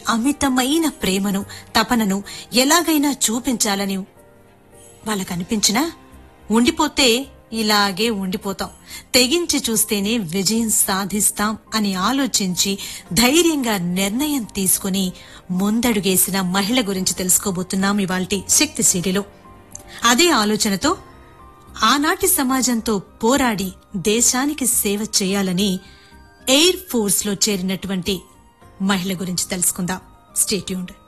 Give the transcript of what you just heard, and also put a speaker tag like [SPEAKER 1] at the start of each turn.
[SPEAKER 1] అమితమైన ప్రేమను, తపనను ఎలాగైనా చూపించాలని వాళ్ళకనిపించినా ఉండిపోతే ఇలాగే ఉండిపోతాం, తెగించి చూస్తేనే విజయం సాధిస్తాం అని ఆలోచించి ధైర్యంగా నిర్ణయం తీసుకుని ముందడుగేసిన మహిళ గురించి తెలుసుకోబోతున్నాం ఇవాల్టి శక్తిశీలిలో. అదే ఆలోచనతో ఆనాటి సమాజంతో పోరాడి దేశానికి సేవ చేయాలని ఎయిర్ ఫోర్స్ లో చేరినటువంటి మహిళ గురించి తెలుసుకుందాం. Stay tuned.